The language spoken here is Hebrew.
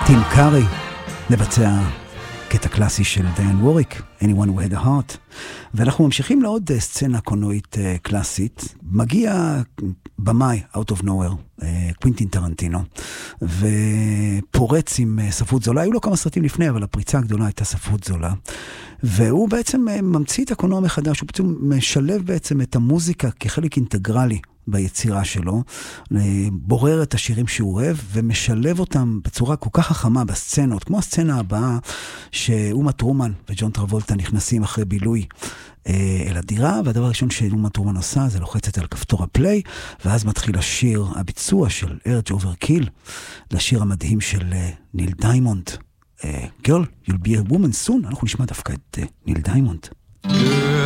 טים קארי לבצע קטע קלאסי של דיין ווריק, Anyone Who Had a Heart. ואנחנו ממשיכים לעוד סצנה קולנועית קלאסית. מגיע במאי, Out of Nowhere, קווינטין טרנטינו, ופורץ עם ספרות זולה. היו לו כמה סרטים לפני, אבל הפריצה הגדולה הייתה ספרות זולה. והוא בעצם ממציא את הקולנוע מחדש, הוא בעצם משלב בעצם את המוזיקה כחלק אינטגרלי ביצירה שלו, בורר את השירים שהוא אוהב, ומשלב אותם בצורה כל כך חכמה בסצנות, כמו הסצנה הבאה, שאומה טרומן וג'ון טרבולטה נכנסים אחרי בילוי אל הדירה, והדבר הראשון שאומה טרומן עושה, זה לוחצת על כפתור הפליי, ואז מתחיל השיר, הביצוע של ארג' אוברקיל, לשיר המדהים של ניל דיימונד, Girl, You'll be a woman soon. אנחנו נשמע דווקא את ניל דיימונד.